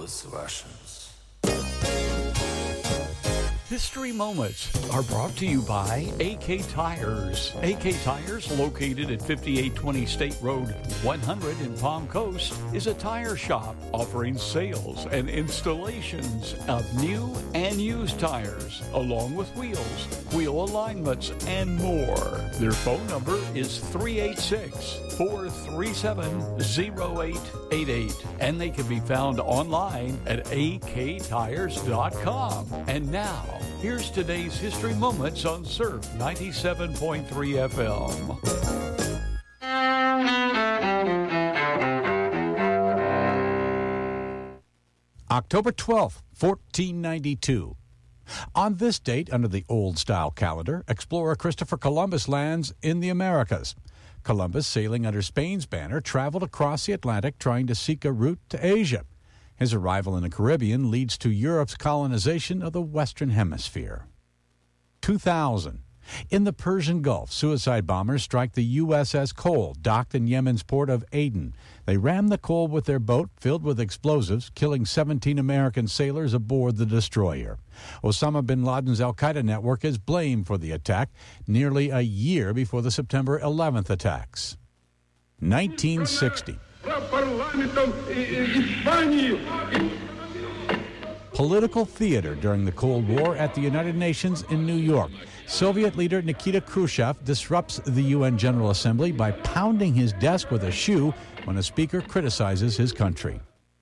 Голос Russians. History Moments are brought to you by AK Tires. AK Tires, located at 5820 State Road 100 in Palm Coast, is a tire shop offering sales and installations of new and used tires, along with wheels, wheel alignments, and more. Their phone number is 386-437-0888, and they can be found online at aktires.com. And now, here's today's History Moments on Surf 97.3 FM. October 12th, 1492. On this date, under the old-style calendar, explorer Christopher Columbus lands in the Americas. Columbus, sailing under Spain's banner, traveled across the Atlantic trying to seek a route to Asia. His arrival in the Caribbean leads to Europe's colonization of the Western Hemisphere. 2000. In the Persian Gulf, suicide bombers strike the USS Cole, docked in Yemen's port of Aden. They rammed the Cole with their boat filled with explosives, killing 17 American sailors aboard the destroyer. Osama bin Laden's al-Qaeda network is blamed for the attack, nearly a year before the September 11th attacks. 1960. Political theater during the Cold War at the United Nations in New York. Soviet leader Nikita Khrushchev disrupts the UN General Assembly by pounding his desk with a shoe when a speaker criticizes his country.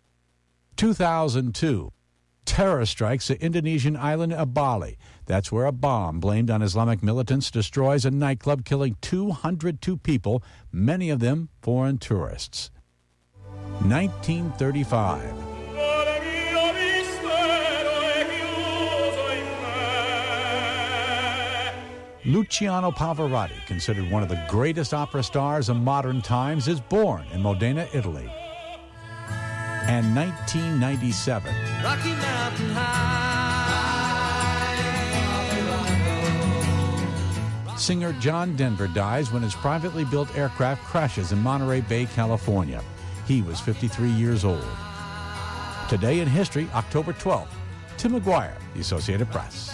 2002. Terror strikes the Indonesian island of Bali. That's where a bomb blamed on Islamic militants destroys a nightclub, killing 202 people, many of them foreign tourists. 1935. Luciano Pavarotti, considered one of the greatest opera stars of modern times, is born in Modena, Italy. And 1997. Rocky Mountain High. Singer John Denver dies when his privately built aircraft crashes in Monterey Bay, California. He was 53 years old. Today in history, October 12th. Tim McGuire, The Associated Press.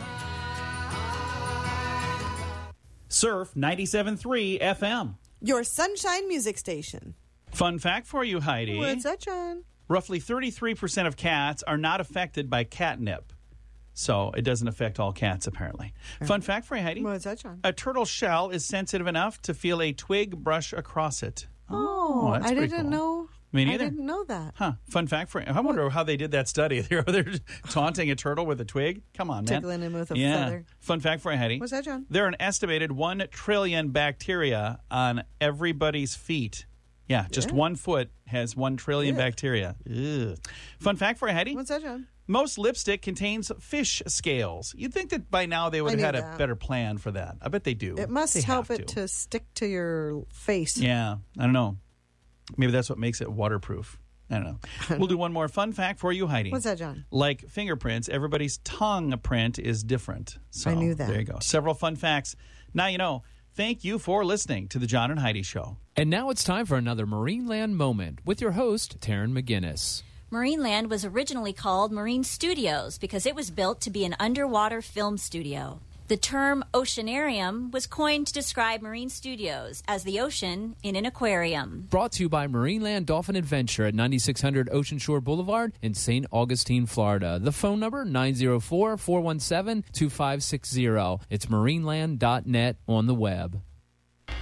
Surf 97.3 FM. Your sunshine music station. Fun fact for you, Heidi. What's that, John? Roughly 33% of cats are not affected by catnip. So it doesn't affect all cats, apparently. Fun fact for you, Heidi. What's that, John? A turtle's shell is sensitive enough to feel a twig brush across it. Oh, that's I pretty didn't cool. know. Me neither. I didn't know that. Huh. Fun fact for you. I wonder how they did that study. They're taunting a turtle with a twig. Come on, man. Tickling him with a feather. Fun fact for you, Heidi. What's that, John? There are an estimated 1 trillion bacteria on everybody's feet. Yeah, just 1 foot has 1 trillion bacteria. Ugh. Fun fact for you, Heidi. What's that, John? Most lipstick contains fish scales. You'd think that by now they would have had a better plan for that. I bet they do. It must help it to stick to your face. Yeah, I don't know. Maybe that's what makes it waterproof. I don't know. We'll do one more fun fact for you, Heidi. What's that, John? Like fingerprints, everybody's tongue print is different. So I knew that. There you go. Several fun facts. Now you know. Thank you for listening to the John and Heidi Show. And now it's time for another Marineland Moment with your host, Taryn McGinnis. Marineland was originally called Marine Studios because it was built to be an underwater film studio. The term oceanarium was coined to describe marine studios as the ocean in an aquarium. Brought to you by Marineland Dolphin Adventure at 9600 Ocean Shore Boulevard in St. Augustine, Florida. The phone number, 904-417-2560. It's marineland.net on the web.